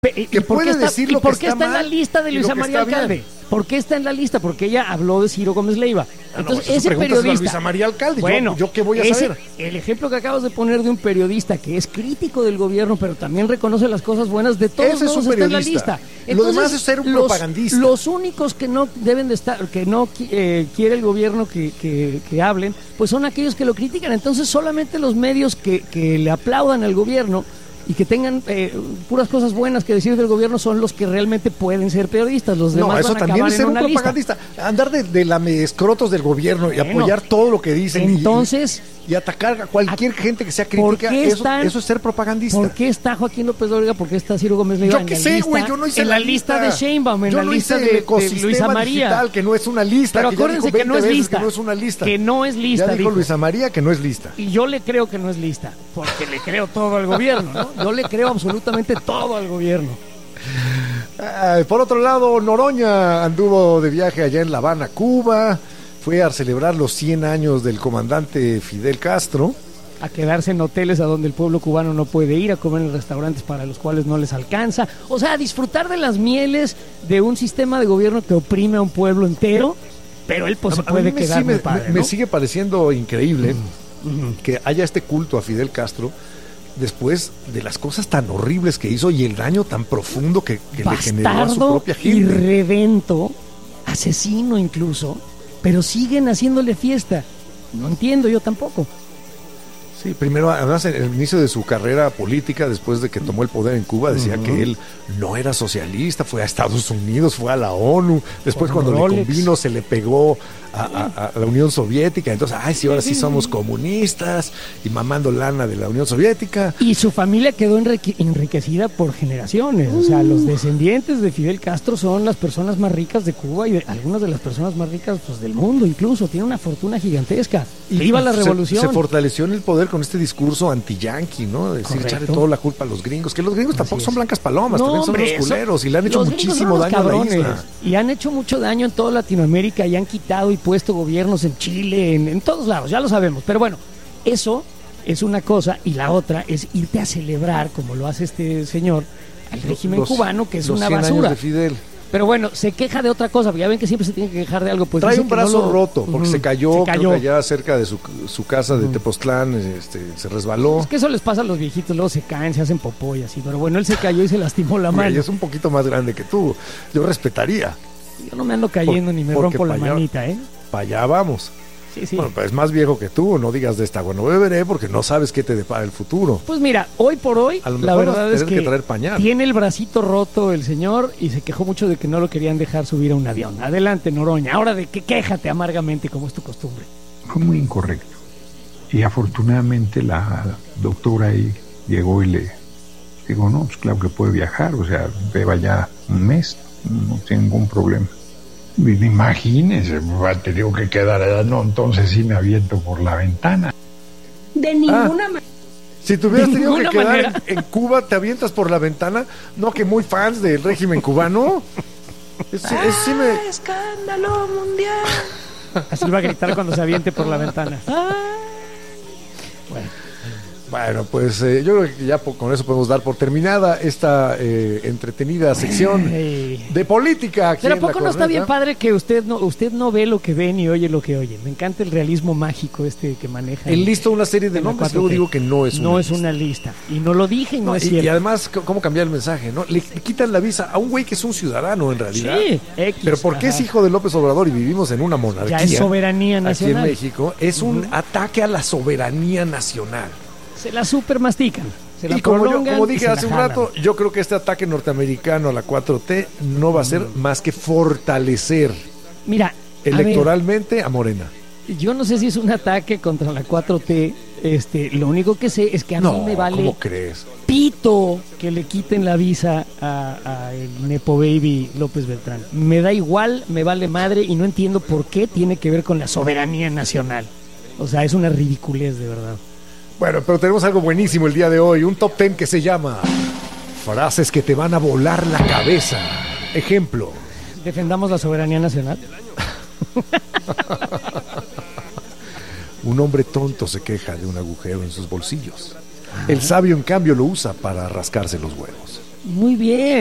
que puede decir lo que está mal en la lista de Luisa María Alcalde? ¿Por qué está en la lista? Porque ella habló de Ciro Gómez Leiva. Entonces, ese periodista... Luisa María Alcalde, bueno, ¿yo qué voy a saber? El ejemplo que acabas de poner de un periodista que es crítico del gobierno, pero también reconoce las cosas buenas, de todos ese modos está en la lista. Entonces, lo demás es ser un propagandista. Los únicos que no deben de estar, que no quiere el gobierno que hablen, pues son aquellos que lo critican. Entonces, solamente los medios que le aplaudan al gobierno y que tengan puras cosas buenas que decir del gobierno son los que realmente pueden ser periodistas. Los demás eso van a también acabar es ser en un una propagandista. Andar de lamescrotos del gobierno y apoyar todo lo que dicen. Entonces, y atacar a cualquier gente que sea crítica, eso es ser propagandista. ¿Por qué está Joaquín López Dóriga? ¿Por qué está Ciro Gómez Leiva? Yo qué sé, güey, yo no hice en la lista de Sheinbaum, en la lista de Luisa María. Digital, que no es una lista. Pero acuérdense que no es lista. Que no es una lista. Que no es lista. Ya dijo Luisa María que no es lista. Y yo le creo que no es lista, porque le creo todo al gobierno, ¿no? Yo le creo absolutamente todo al gobierno. Por otro lado, Noroña anduvo de viaje allá en La Habana, Cuba. Fue a celebrar los 100 años del comandante Fidel Castro. A quedarse en hoteles a donde el pueblo cubano no puede ir, a comer en restaurantes para los cuales no les alcanza. O sea, a disfrutar de las mieles de un sistema de gobierno que oprime a un pueblo entero, pero él pues se puede quedar muy padre, ¿no? Me sigue pareciendo increíble que haya este culto a Fidel Castro después de las cosas tan horribles que hizo y el daño tan profundo que le generó a su propia gente. Irredento, asesino incluso, pero siguen haciéndole fiesta. No entiendo yo tampoco. Sí, primero, además, en el inicio de su carrera política, después de que tomó el poder en Cuba, decía que él no era socialista, fue a Estados Unidos, fue a la ONU, después cuando le convino se le pegó a la Unión Soviética, entonces, sí, ahora sí somos comunistas, y mamando lana de la Unión Soviética. Y su familia quedó enriquecida por generaciones, o sea, los descendientes de Fidel Castro son las personas más ricas de Cuba y algunas de las personas más ricas pues, del mundo, incluso, tiene una fortuna gigantesca. ¡Viva la revolución! Se fortaleció en el poder con este discurso anti-yanqui, ¿no? De decir, echarle toda la culpa a los gringos, que los gringos tampoco son blancas palomas, también son unos culeros y le han hecho muchísimo daño a la isla. Y han hecho mucho daño en toda Latinoamérica y han quitado y puesto gobiernos en Chile, en todos lados, ya lo sabemos. Pero bueno, eso es una cosa y la otra es irte a celebrar, como lo hace este señor, al régimen cubano, que es una basura. Años de Fidel. Pero bueno, se queja de otra cosa, porque ya ven que siempre se tiene que quejar de algo. Pues trae un brazo roto, porque se cayó. Creo que allá cerca de su casa de Tepoztlán, se resbaló. Es que eso les pasa a los viejitos, luego se caen, se hacen popó y así. Pero bueno, él se cayó y se lastimó la mano. Es un poquito más grande que tú, yo respetaría. Yo no me ando cayendo ni me rompo la manita, Para allá vamos. Sí. Bueno, pues es más viejo que tú, no digas de esta agua no beberé porque no sabes qué te depara el futuro. Pues mira, hoy por hoy, la verdad es que traer pañal. Tiene el bracito roto el señor y se quejó mucho de que no lo querían dejar subir a un avión. Adelante, Noroña, ahora de que quéjate amargamente como es tu costumbre. Fue muy incorrecto. Y afortunadamente la doctora ahí llegó y le digo, no, pues claro que puede viajar, o sea, beba ya un mes, no tiene ningún problema. Imagínese, me ha tenido que quedar allá, no, entonces sí me aviento por la ventana. De ninguna manera. Si te hubieras tenido que quedar en Cuba, ¿te avientas por la ventana? No, que muy fans del régimen cubano. ¡Escándalo mundial! Así va a gritar cuando se aviente por la ventana. Bueno, pues yo creo que ya con eso podemos dar por terminada esta entretenida sección de política aquí. Pero ¿a poco no está bien padre que usted no ve lo que ve ni oye lo que oye? Me encanta el realismo mágico que maneja. Él listó una serie de nombres, luego digo que no es una lista. Y no lo dije y no es cierto. Y además, ¿cómo cambiar el mensaje? ¿No? Le quitan la visa a un güey que es un ciudadano en realidad. Sí, pero porque es hijo de López Obrador y vivimos en una monarquía. Ya es soberanía nacional. Aquí en México es un ataque a la soberanía nacional. Se la super mastican. Y como dije hace un rato, yo creo que este ataque norteamericano a la 4T no va a ser más que fortalecer electoralmente a Morena. Yo no sé si es un ataque contra la 4T. Lo único que sé es que a mí me vale ¿cómo crees? Pito que le quiten la visa a el Nepo Baby López Beltrán. Me da igual, me vale madre y no entiendo por qué tiene que ver con la soberanía nacional. O sea, es una ridiculez de verdad. Bueno, pero tenemos algo buenísimo el día de hoy, un top 10 que se llama Frases que te van a volar la cabeza. Ejemplo. ¿Defendamos la soberanía nacional? Un hombre tonto se queja de un agujero en sus bolsillos. El sabio, en cambio, lo usa para rascarse los huevos. Muy bien.